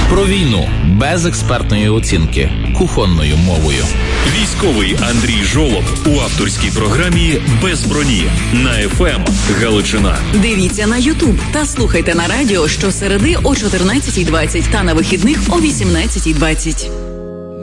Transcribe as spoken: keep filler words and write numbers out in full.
Про війну без експертної оцінки, кухонною мовою. Військовий Андрій Жолоб у авторській програмі «Без броні» на еф ем Галичина. Дивіться на Ютуб та слухайте на радіо щосереди о чотирнадцятій двадцять та на вихідних о вісімнадцятій двадцять.